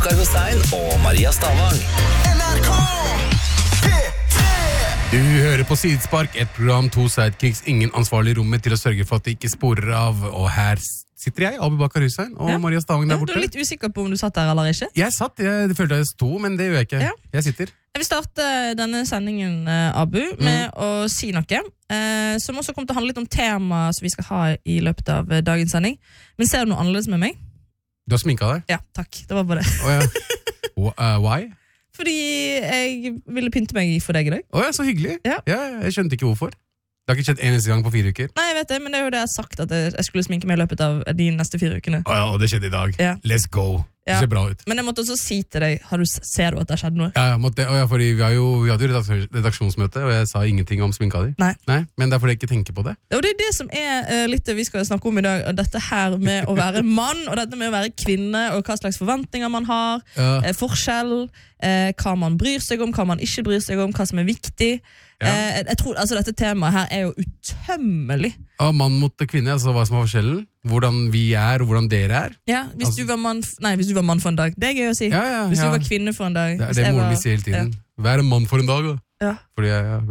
Hussein og Maria Stavang. Du hører på Sidespark, et program, to sidekicks, ingen ansvarlig i rommet til å sørge for at det ikke sporer av. Og her sitter jeg, Abu Bakar Hussein, og Maria Stavang der borte. Du er litt usikker på om du satt der eller ikke? Jeg satt, det følte jeg sto, men det gjør jeg ikke. Jeg sitter. Jeg vil starte denne sendingen, Abu, med å si noe, som også kommer til å handle litt om tema som vi skal ha i løpet av dagens sending. Men ser du noe annerledes med meg? Du har sminket deg? Ja, takk. Det var bare det. Why? Fordi jeg ville pynte meg for deg i dag. Åja, så hyggelig. Ja. Jeg skjønte ikke hvorfor. Det har ikke skjedd en eneste gang på 4 uker. Nei, jeg vet det, men det er jo det jeg har sagt at jeg skulle sminke meg i løpet av de neste 4 ukene. Åja, og det skjedde i dag. Ja. Let's go. Det ser bra ut. Men jeg måtte også si til deg, ser du at det har skjedd noe? Ja, fordi vi hadde jo redaksjonsmøte, og jeg sa ingenting om sminka di. Nei. Men det er fordi jeg ikke tenker på det. Og det er det som er litt det vi skal snakke om i dag, dette her med å være mann, og dette med å være kvinne, og hva slags forventninger man har, forskjell, hva man bryr seg om, hva man ikke bryr seg om, hva som er viktig. Jeg tror, altså dette temaet her er jo utømmelig. Mann mot kvinne, altså hva som er forskjellen, hvordan vi er, og hvordan dere er. Ja, hvis du var mann for en dag, det er gøy å si. Hvis du var kvinne for en dag. Det er det moren min sier hele tiden. Vær en mann for en dag, da. Ja. Fordi jeg